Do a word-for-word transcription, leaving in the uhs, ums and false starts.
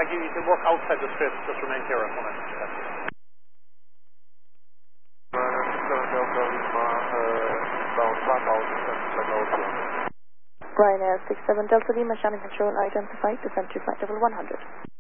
Thank you. You can walk outside the strip. Just remain here a moment. Ryanair six seven Delta Lima, Shannon Control, identified, descent to flight level one hundred.